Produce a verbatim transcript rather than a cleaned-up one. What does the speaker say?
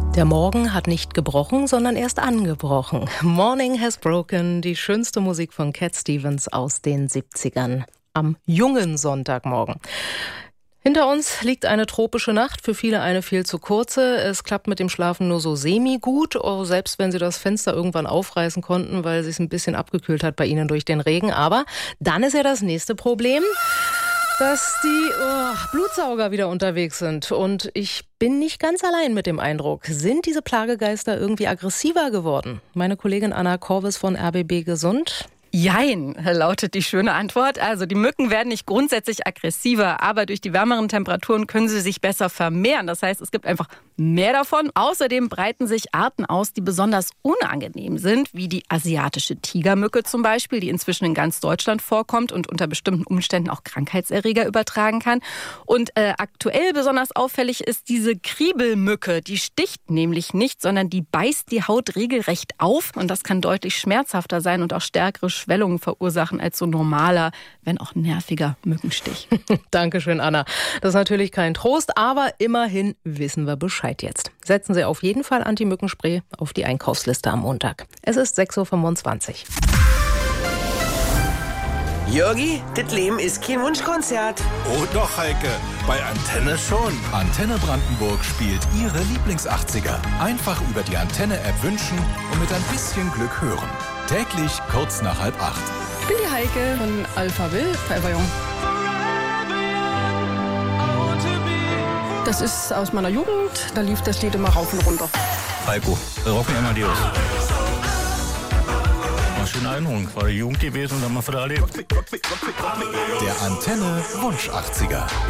Der Morgen hat nicht gebrochen, sondern erst angebrochen. Morning has broken, die schönste Musik von Cat Stevens aus den siebzigern. Am jungen Sonntagmorgen. Hinter uns liegt eine tropische Nacht, für viele eine viel zu kurze. Es klappt mit dem Schlafen nur so semi-gut, selbst wenn Sie das Fenster irgendwann aufreißen konnten, weil es sich ein bisschen abgekühlt hat bei Ihnen durch den Regen. Aber dann ist ja das nächste Problem, dass die oh, Blutsauger wieder unterwegs sind. Und ich bin nicht ganz allein mit dem Eindruck. Sind diese Plagegeister irgendwie aggressiver geworden? Meine Kollegin Anna Korvis von R B B Gesund. Jein, lautet die schöne Antwort. Also die Mücken werden nicht grundsätzlich aggressiver, aber durch die wärmeren Temperaturen können sie sich besser vermehren. Das heißt, es gibt einfach mehr davon. Außerdem breiten sich Arten aus, die besonders unangenehm sind, wie die asiatische Tigermücke zum Beispiel, die inzwischen in ganz Deutschland vorkommt und unter bestimmten Umständen auch Krankheitserreger übertragen kann. Und äh, aktuell besonders auffällig ist diese Kriebelmücke. Die sticht nämlich nicht, sondern die beißt die Haut regelrecht auf. Und das kann deutlich schmerzhafter sein und auch stärkere Schwellungen verursachen als so normaler, wenn auch nerviger Mückenstich. Dankeschön, Anna. Das ist natürlich kein Trost, aber immerhin wissen wir Bescheid jetzt. Setzen Sie auf jeden Fall Anti-Mückenspray auf die Einkaufsliste am Montag. Es ist sechs Uhr fünfundzwanzig. Jörgi, das Leben ist kein Wunschkonzert. Oh doch, Heike, bei Antenne schon. Antenne Brandenburg spielt Ihre Lieblings-achtziger. Einfach über die Antenne-App wünschen und mit ein bisschen Glück hören. Täglich kurz nach halb acht. Ich bin die Heike von Alpha Will, Forever Young. Das ist aus meiner Jugend, da lief das Lied immer rauf und runter. Heiko, Rocken Amadeus. War schöne Erinnerung, war die Jugend gewesen und haben wir wieder erlebt. Der Antenne Wunsch-achtziger.